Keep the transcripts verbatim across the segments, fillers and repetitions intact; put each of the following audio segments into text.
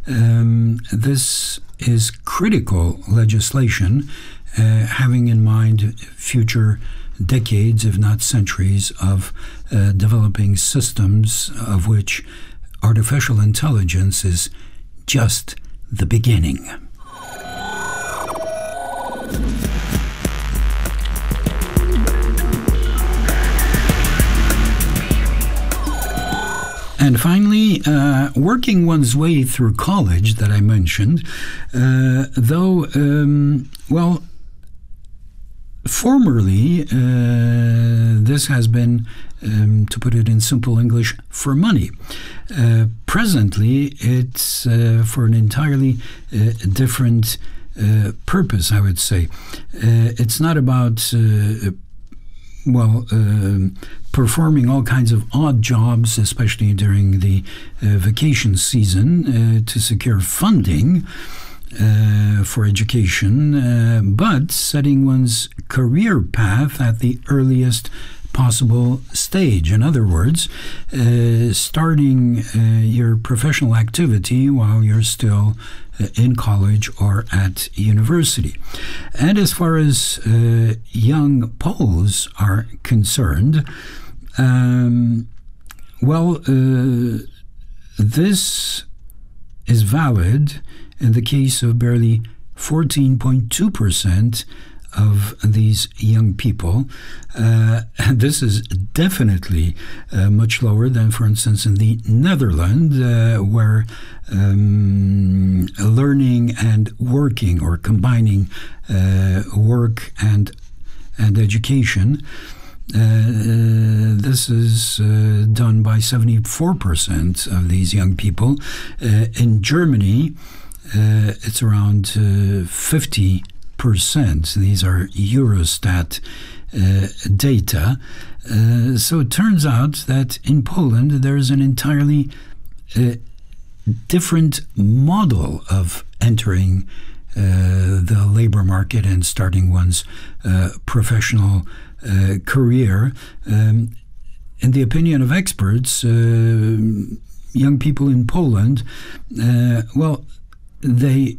Um, this is critical legislation, uh, having in mind future decades, if not centuries, of uh, developing systems of which artificial intelligence is just the beginning. And finally, uh, working one's way through college that I mentioned, uh, though, um, well, formerly, uh, this has been, um, to put it in simple English, for money. Uh, presently, it's uh, for an entirely uh, different uh, purpose, I would say. Uh, it's not about uh, well, uh, performing all kinds of odd jobs, especially during the uh, vacation season, uh, to secure funding uh, for education, uh, but setting one's career path at the earliest possible stage. In other words, uh, starting uh, your professional activity while you're still uh, in college or at university. And as far as uh, young Poles are concerned, um, well, uh, this is valid in the case of barely fourteen point two percent of these young people. Uh, this is definitely uh, much lower than, for instance, in the Netherlands, uh, where um, learning and working, or combining uh, work and and education, uh, uh, this is uh, done by seventy-four percent of these young people. Uh, in Germany, uh, it's around uh, fifty percent. These are Eurostat uh, data. Uh, so it turns out that in Poland there's an entirely uh, different model of entering uh, the labor market and starting one's uh, professional uh, career. Um, in the opinion of experts, uh, young people in Poland, uh, well, they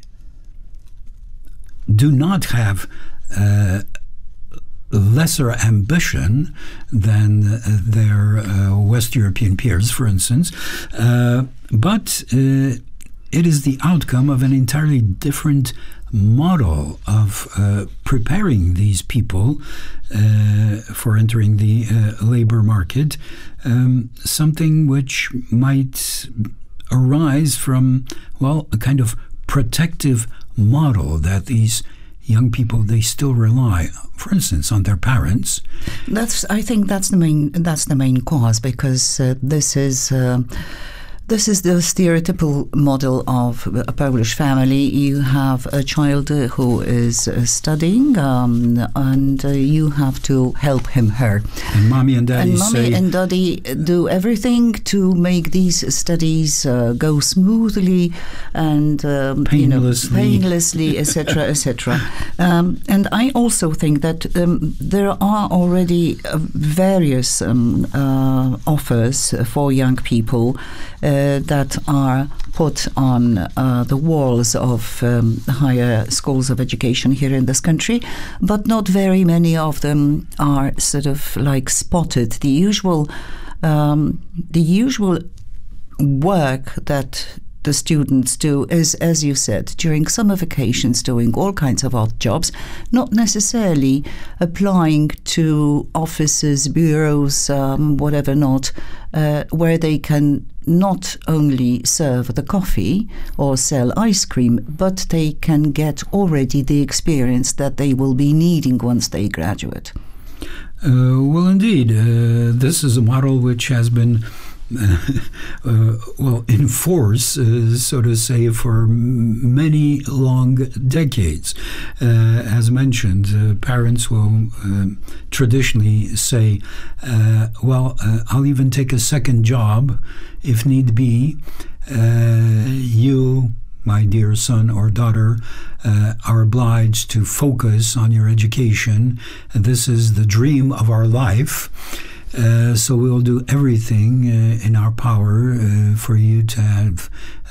do not have uh, lesser ambition than uh, their uh, West European peers, for instance, uh, but uh, it is the outcome of an entirely different model of uh, preparing these people uh, for entering the uh, labor market, um, something which might arise from, well, a kind of protective model that these young people, they still rely, for instance, on their parents. That's, I think that's the main that's the main cause, because uh, this is uh, this is the stereotypical model of a Polish family. You have a child uh, who is uh, studying, um, and uh, you have to help him, her. And mommy and daddy and mommy say, and daddy do everything to make these studies uh, go smoothly and um, painlessly, you know, painlessly, et cetera, et cetera. Um, and I also think that um, there are already uh, various um, uh, offers for young people Uh, that are put on uh, the walls of um, higher schools of education here in this country, but not very many of them are sort of like spotted. The usual, um, the usual work that the students do is, as you said, during summer vacations, doing all kinds of odd jobs, not necessarily applying to offices, bureaus, um, whatever not, uh, where they can not only serve the coffee or sell ice cream, but they can get already the experience that they will be needing once they graduate. Uh, well, indeed, uh, this is a model which has been Uh, well, in force, uh, so to say, for many long decades. Uh, as mentioned, uh, parents will uh, traditionally say, uh, well, uh, I'll even take a second job if need be. Uh, you, my dear son or daughter, uh, are obliged to focus on your education. This is the dream of our life. Uh, so we'll do everything uh, in our power uh, for you to have